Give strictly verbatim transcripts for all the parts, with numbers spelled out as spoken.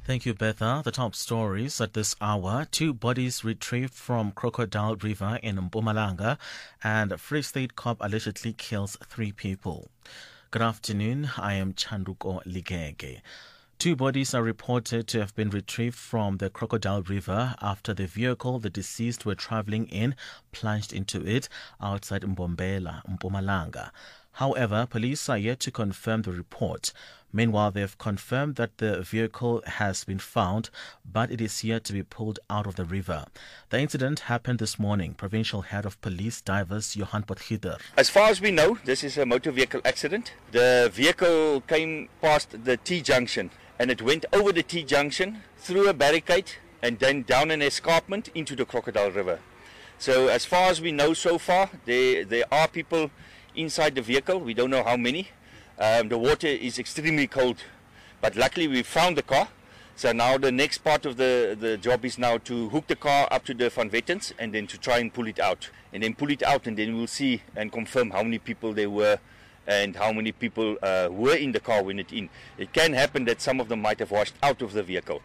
Thank you, Betha. The top stories at this hour. Two bodies retrieved from Crocodile River in Mpumalanga, and Free State cop allegedly kills three people. Good afternoon. I am Chanduko Ligege. Two bodies are reported to have been retrieved from the Crocodile River after the vehicle the deceased were traveling in plunged into it outside Mbombela, Mpumalanga. However, police are yet to confirm the report. Meanwhile, they have confirmed that the vehicle has been found, but it is yet to be pulled out of the river. The incident happened this morning. Provincial Head of Police Divers Johan Potgieter. As far as we know, this is a motor vehicle accident. The vehicle came past the T-junction and it went over the T-junction, through a barricade and then down an escarpment into the Crocodile River. So as far as we know so far, there, there are people inside the vehicle. We don't know how many. Um, the water is extremely cold, but luckily we found the car. So now the next part of the, the job is now to hook the car up to the Van Vettens and then to try and pull it out. And then pull it out and then we'll see and confirm how many people there were and how many people uh, were in the car when it in. It can happen that some of them might have washed out of the vehicle.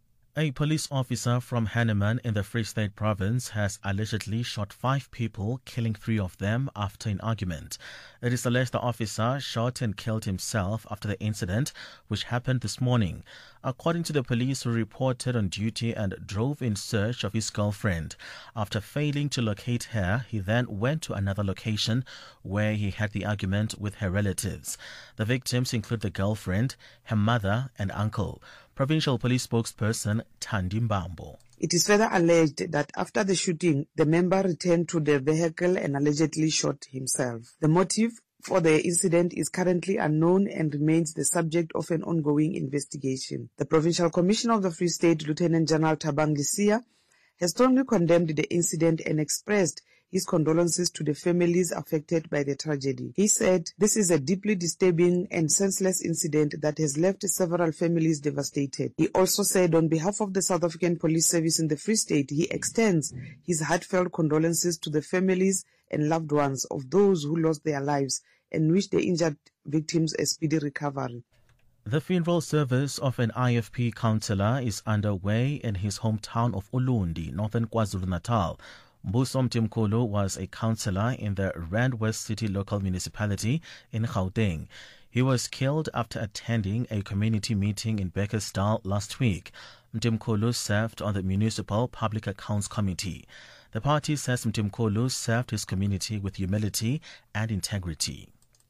A police officer from Hanneman in the Free State province has allegedly shot five people, killing three of them after an argument. It is alleged the officer shot and killed himself after the incident, which happened this morning. According to the police, who reported on duty and drove in search of his girlfriend. After failing to locate her, he then went to another location where he had the argument with her relatives. The victims include the girlfriend, her mother and uncle. Provincial Police spokesperson Thandi Mbambo. It is further alleged that after the shooting, the member returned to the vehicle and allegedly shot himself. The motive for the incident is currently unknown and remains the subject of an ongoing investigation. The Provincial Commissioner of the Free State, Lieutenant General Thabang Lesia, has strongly condemned the incident and expressed his condolences to the families affected by the tragedy. He said, "This is a deeply disturbing and senseless incident that has left several families devastated." He also said on behalf of the South African Police Service in the Free State, he extends his heartfelt condolences to the families and loved ones of those who lost their lives and wish the injured victims a speedy recovery. The funeral service of an I F P councillor is underway in his hometown of Ulundi, northern KwaZulu-Natal. Mbuso Mtimkulu was a councillor in the Rand West City local municipality in Gauteng. He was killed after attending a community meeting in Bekkersdal last week. Mtimkulu served on the Municipal Public Accounts Committee. The party says Mtimkulu served his community with humility and integrity.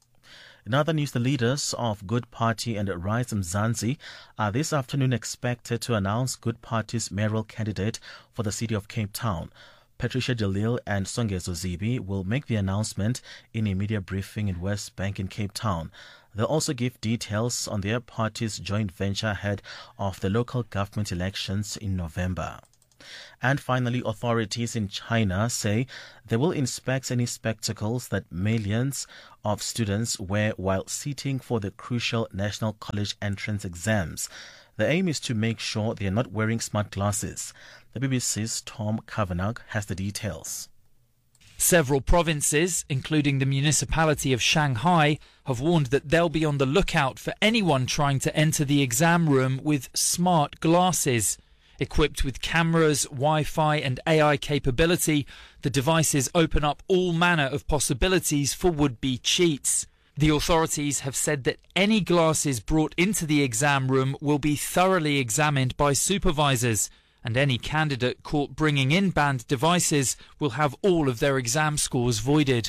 In other news, the leaders of Good Party and Rise Mzansi are this afternoon expected to announce Good Party's mayoral candidate for the city of Cape Town. Patricia de Lille and Songezo Zibi will make the announcement in a media briefing in West Bank in Cape Town. They'll also give details on their party's joint venture ahead of the local government elections in November. And finally, authorities in China say they will inspect any spectacles that millions of students wear while sitting for the crucial National College entrance exams. The aim is to make sure they are not wearing smart glasses. The B B C's Tom Kavanagh has the details. Several provinces, including the municipality of Shanghai, have warned that they'll be on the lookout for anyone trying to enter the exam room with smart glasses. Equipped with cameras, Wi-Fi and A I capability, the devices open up all manner of possibilities for would-be cheats. The authorities have said that any glasses brought into the exam room will be thoroughly examined by supervisors, and any candidate caught bringing in banned devices will have all of their exam scores voided.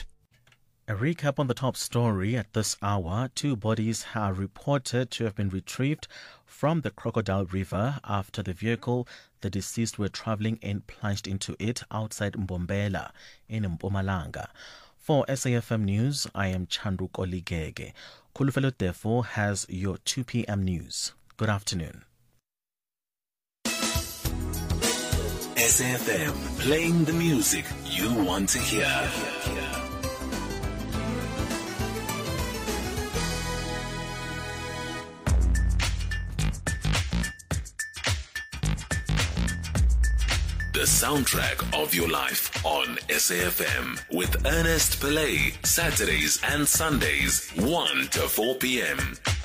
A recap on the top story at this hour. Two bodies are reported to have been retrieved from the Crocodile River after the vehicle the deceased were traveling in plunged into it outside Mbombela in Mpumalanga. For S A F M News, I am Chanduko Ligege. Khulufelo Defo has your two p.m. news. Good afternoon. S A F M, playing the music you want to hear. The soundtrack of your life on S A F M with Ernest Pillay, Saturdays and Sundays, one to four p.m.